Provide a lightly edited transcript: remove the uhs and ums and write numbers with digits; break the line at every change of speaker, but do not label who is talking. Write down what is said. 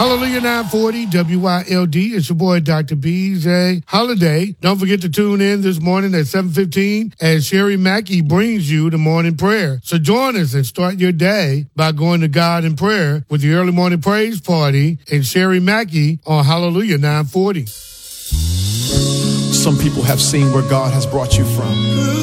Hallelujah 940 WYLD. It's your boy, Dr. BJ Holiday. Don't forget to tune in this morning at 7:15 as Sherry Mackey brings you the morning prayer. So join us and start your day by going to God in prayer with the early morning praise party and Sherry Mackey on Hallelujah 940.
Some people have seen where God has brought you from.